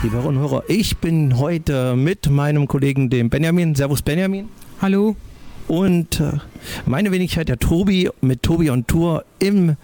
liebe Hörerinnen und Hörer. Ich bin heute mit meinem Kollegen, dem Benjamin. Servus Benjamin. Hallo. Und meine Wenigkeit, der Tobi, mit Tobi on Tour im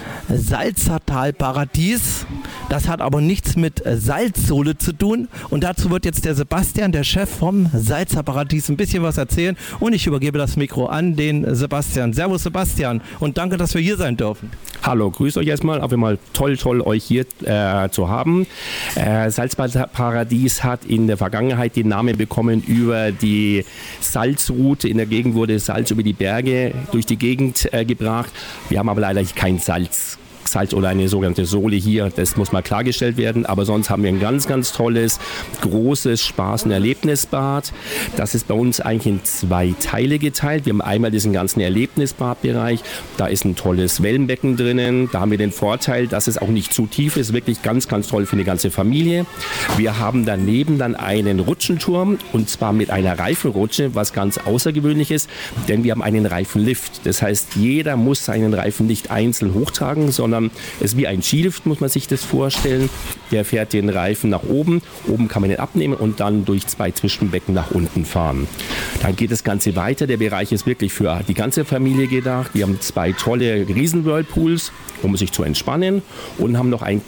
Salzertal-Paradies. Das hat aber nichts mit Salzsohle zu tun. Und dazu wird jetzt der Sebastian, der Chef vom Salzerparadies, ein bisschen was erzählen. Und ich übergebe das Mikro an den Sebastian. Servus Sebastian und danke, dass wir hier sein dürfen. Hallo, grüßt euch erstmal. Auf einmal toll, euch hier zu haben. Salzparadies hat in der Vergangenheit den Namen bekommen über die Salzroute. In der Gegend wurde Salz über die Berge durch die Gegend gebracht. Wir haben aber leider kein Salz oder eine sogenannte Sohle hier, das muss mal klargestellt werden, aber sonst haben wir ein ganz, ganz tolles, großes Spaß- und Erlebnisbad. Das ist bei uns eigentlich in 2 Teile geteilt. Wir haben einmal diesen ganzen Erlebnisbadbereich, da ist ein tolles Wellenbecken drinnen, da haben wir den Vorteil, dass es auch nicht zu tief ist, wirklich ganz, ganz toll für eine ganze Familie. Wir haben daneben dann einen Rutschenturm und zwar mit einer Reifenrutsche, was ganz außergewöhnlich ist, denn wir haben einen Reifenlift. Das heißt, jeder muss seinen Reifen nicht einzeln hochtragen, sondern es ist wie ein Skilift, muss man sich das vorstellen. Der fährt den Reifen nach oben. Oben kann man ihn abnehmen und dann durch 2 Zwischenbecken nach unten fahren. Dann geht das Ganze weiter. Der Bereich ist wirklich für die ganze Familie gedacht. Wir haben 2 tolle Riesen-Whirlpools, um sich zu entspannen. Und haben noch ein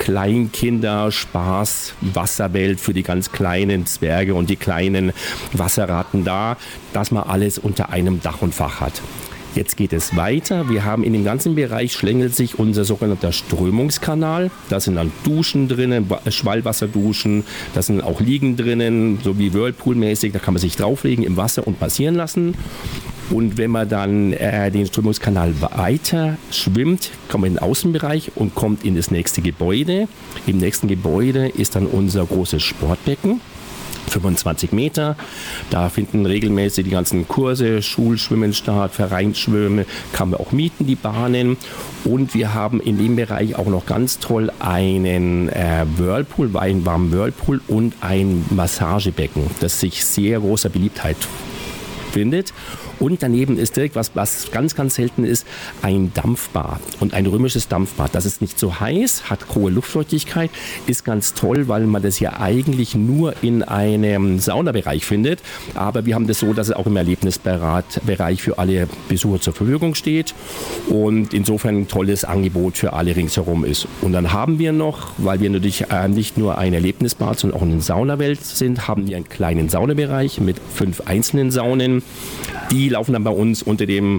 Kleinkinder-Spaß-Wasserwelt für die ganz kleinen Zwerge und die kleinen Wasserratten da, dass man alles unter einem Dach und Fach hat. Jetzt geht es weiter. Wir haben in dem ganzen Bereich schlängelt sich unser sogenannter Strömungskanal. Da sind dann Duschen drinnen, Schwallwasserduschen, da sind auch Liegen drinnen, so wie Whirlpool-mäßig. Da kann man sich drauflegen im Wasser und passieren lassen. Und wenn man dann den Strömungskanal weiter schwimmt, kommt man in den Außenbereich und kommt in das nächste Gebäude. Im nächsten Gebäude ist dann unser großes Sportbecken. 25 Meter. Da finden regelmäßig die ganzen Kurse, Schulschwimmen statt, Vereinsschwimmen, kann man auch mieten, die Bahnen. Und wir haben in dem Bereich auch noch ganz toll einen Whirlpool, einen warmen Whirlpool und ein Massagebecken, das sich sehr großer Beliebtheit findet. Und daneben ist direkt, was ganz, ganz selten ist, ein Dampfbad und ein römisches Dampfbad. Das ist nicht so heiß, hat hohe Luftfeuchtigkeit, ist ganz toll, weil man das ja eigentlich nur in einem Saunabereich findet. Aber wir haben das so, dass es auch im Erlebnisbereich für alle Besucher zur Verfügung steht und insofern ein tolles Angebot für alle ringsherum ist. Und dann haben wir noch, weil wir natürlich nicht nur ein Erlebnisbad, sondern auch eine Saunawelt sind, haben wir einen kleinen Saunabereich mit 5 einzelnen Saunen. Die laufen dann bei uns unter dem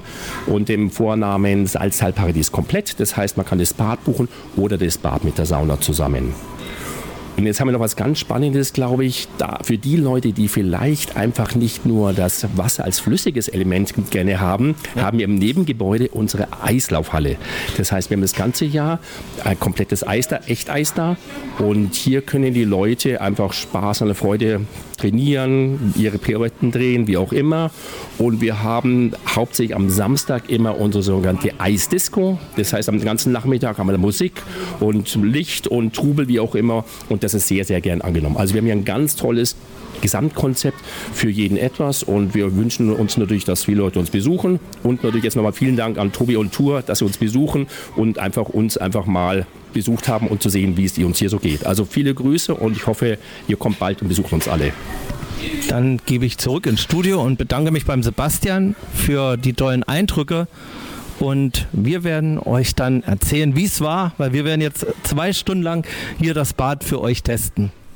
Vornamen Salzertal-Paradies komplett. Das heißt, man kann das Bad buchen oder das Bad mit der Sauna zusammen. Und jetzt haben wir noch was ganz Spannendes, glaube ich, da für die Leute, die vielleicht einfach nicht nur das Wasser als flüssiges Element gerne haben, haben wir im Nebengebäude unsere Eislaufhalle. Das heißt, wir haben das ganze Jahr ein komplettes Eis da, Echteis da. Und hier können die Leute einfach Spaß und Freude trainieren, ihre Pirouetten drehen, wie auch immer. Und wir haben hauptsächlich am Samstag immer unsere sogenannte Eisdisco. Das heißt, am ganzen Nachmittag haben wir Musik und Licht und Trubel, wie auch immer. Und das ist sehr, sehr gern angenommen. Also wir haben hier ein ganz tolles Gesamtkonzept für jeden etwas und wir wünschen uns natürlich, dass viele Leute uns besuchen und natürlich jetzt nochmal vielen Dank an Tobi on Tour, dass sie uns besuchen und uns einfach mal besucht haben und zu sehen, wie es uns hier so geht. Also viele Grüße und ich hoffe, ihr kommt bald und besucht uns alle. Dann gebe ich zurück ins Studio und bedanke mich beim Sebastian für die tollen Eindrücke. Und wir werden euch dann erzählen, wie es war, weil wir werden jetzt 2 Stunden lang hier das Bad für euch testen.